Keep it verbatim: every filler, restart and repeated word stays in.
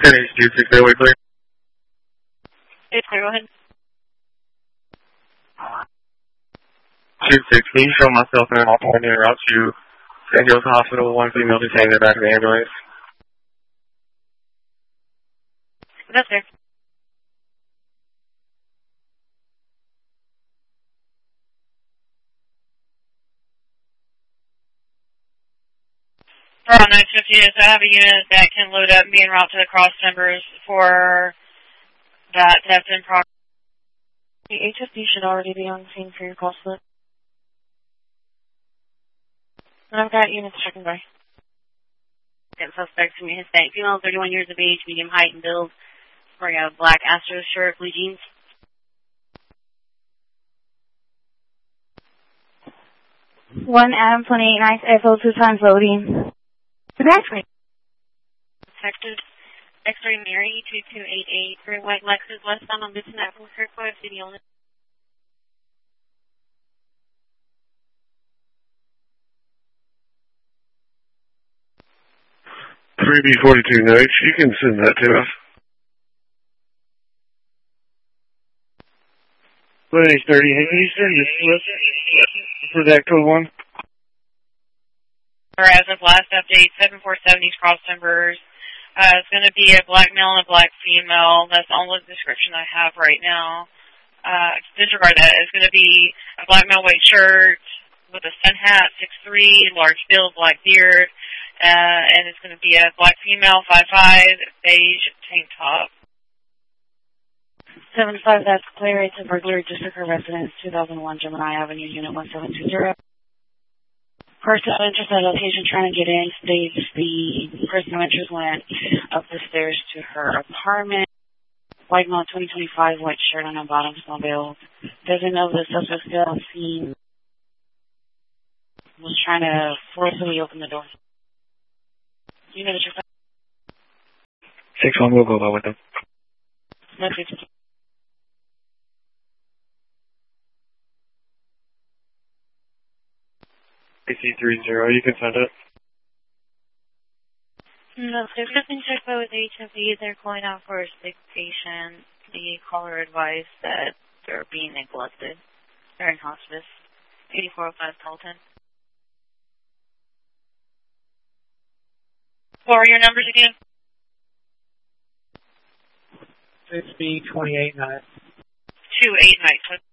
ten H two six airway clear. It's clear, go ahead. two six, can you show myself in an alternative route to Saint Joe's Hospital, one female detained in the back of the ambulance? That's fair. For all nine fifty, is I have a unit that can load up and be en route to the cross numbers for that theft in progress. The H F D should already be on scene for your call slip. And I've got units checking by. Suspect to me, Hispanic female, thirty-one years of age, medium height and build, wearing a black Astro shirt, blue jeans. One Adam twenty-eight nice F O two times loading. Exactly. Detective X-ray Mary two two eight eight, gray white Lexus westbound on Vincent Avenue, Kirkwood, City Only. three B forty-two notes, you can send that to us. one H thirty, can you send this to us for that code one? Or as of last update, seven four seven East cross numbers. Uh, it's going to be a black male and a black female. That's the only description I have right now. Uh, disregard that. It's going to be a black male white shirt with a sun hat, six three, large build, black beard. Uh, and it's going to be a black female, five five, beige tank top. seven five, that's clear. It's a burglary district or residence, two thousand one Gemini Avenue, unit one seven two zero. Person of interest at location trying to get in states the person of interest went up the stairs to her apartment. White male, twenty twenty-five, white shirt on the bottom, small build. Doesn't know the suspect still on scene. Was trying to forcibly open the door. You know that you're six one, we'll go by with them. Let's see. A C three zero, you can send it. No, they've just been checked by with H F D. They're going out for a sick patient. The caller advised that they're being neglected. They're in hospice. eighty-four oh five Colton. What are your numbers again? six B twenty-eight nine. two eight nine.